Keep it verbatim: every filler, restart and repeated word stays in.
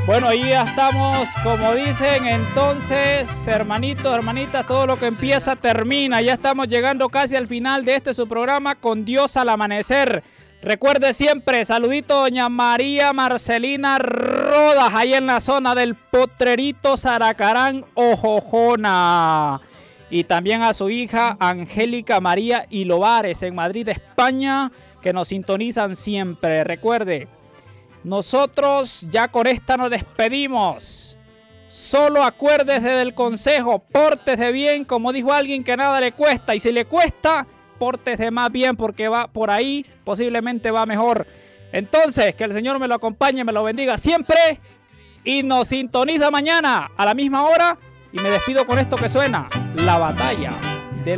Bueno, ahí ya estamos, como dicen, entonces, hermanitos, hermanitas, todo lo que empieza termina. Ya estamos llegando casi al final de este su programa, Con Dios al Amanecer. Recuerde siempre, saludito doña María Marcelina Rodas, ahí en la zona del Potrerito Zaracarán, Ojojona. Y también a su hija Angélica María Ilovares en Madrid, España, que nos sintonizan siempre. Recuerde, nosotros ya con esta nos despedimos. Solo acuérdese del consejo, pórtese bien, como dijo alguien, que nada le cuesta. Y si le cuesta, pórtese más bien, porque va por ahí, posiblemente va mejor. Entonces, que el Señor me lo acompañe, me lo bendiga siempre. Y nos sintoniza mañana a la misma hora. Y me despido con esto que suena, La Batalla.